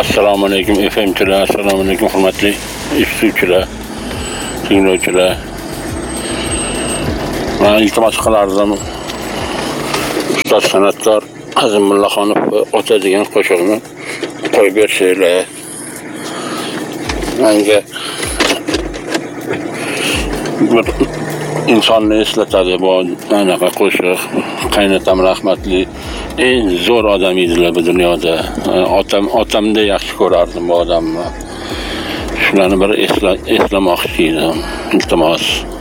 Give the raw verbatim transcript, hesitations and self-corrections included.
Assalomu alaykum F M chilar, assalomu alaykum hurmatli eshituvchilar, tinglovchilar. Men iltimos qilardim. Ustoz san'atkor Azimullohxonov ota degan qo'shiqni qo'yib bersanglar. Menga bir insonni eslatadi bu anaqa qo'shiq. Qaynatam rahmatli eng zo'r odam edilar bu dunyoda. Otam otamda yaxshi ko'rardim bu odamni. Shularni bir eslamoqchi edim. Iltimos.